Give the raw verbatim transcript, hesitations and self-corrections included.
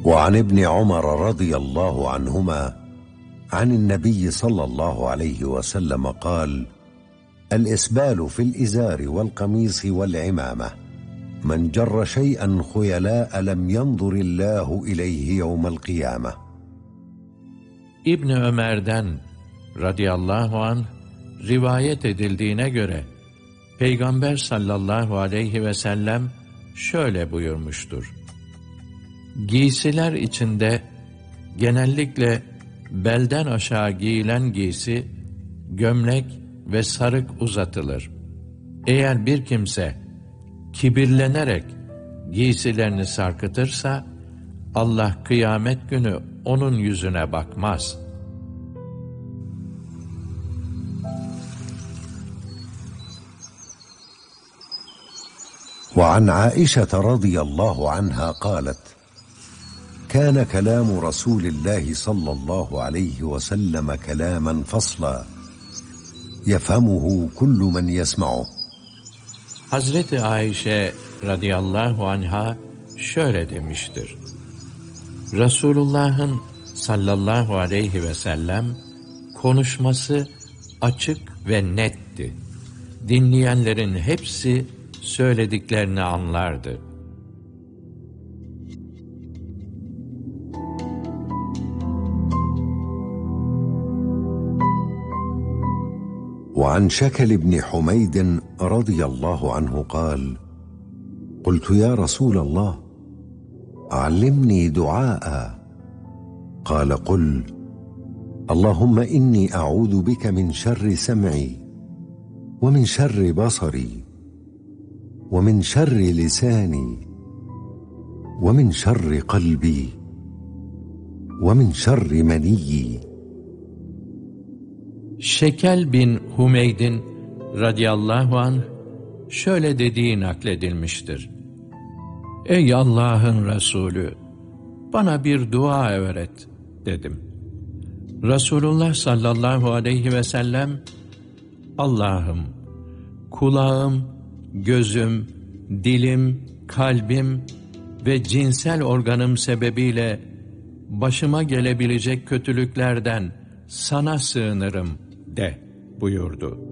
وعن ابن عمر رضي الله عنهما عن النبي صلى الله عليه وسلم قال: الإسبال في الإزار والقميص والعمامة، من جر شيئا خيلاء لم ينظر الله إليه يوم القيامة. İbni Ömer'den radıyallahu anh rivayet edildiğine göre Peygamber sallallahu aleyhi ve sellem şöyle buyurmuştur: Giysiler içinde genellikle belden aşağı giyilen giysi, gömlek ve sarık uzatılır. Eğer bir kimse kibirlenerek giysilerini sarkıtırsa, Allah kıyamet günü onun yüzüne bakmaz. وعن عائشة رضي الله عنها قالت: كان كلام رسول الله صلى الله عليه وسلم كلاما فصلا يفهمه كل من يسمعه. Hazreti Ayşe radıyallahu anha şöyle demiştir: Resulullah'ın sallallahu aleyhi ve sellem konuşması açık ve netti. Dinleyenlerin hepsi söylediklerini anlardı. وعن شكل بن حميد رضي الله عنه قال: قلت يا رسول الله علمني دعاء. قال: قل اللهم إني أعوذ بك من شر سمعي ومن شر بصري ومن شر لساني ومن شر قلبي ومن شر منيي. Şekel bin Humeyd'in radıyallahu anh şöyle dediği nakledilmiştir: Ey Allah'ın Resulü, bana bir dua öğret dedim. Resulullah sallallahu aleyhi ve sellem, Allah'ım, kulağım, gözüm, dilim, kalbim ve cinsel organım sebebiyle başıma gelebilecek kötülüklerden sana sığınırım de buyurdu.